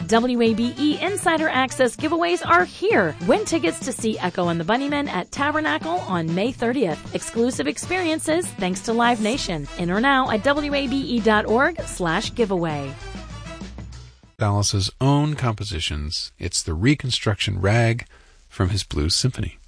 WABE Insider Access giveaways are here. Win tickets to see Echo and the Bunnymen at Tabernacle on May 30th. Exclusive experiences thanks to Live Nation. Enter now at wabe.org/giveaway. Dallas's own compositions. It's the Reconstruction Rag from his Blues Symphony.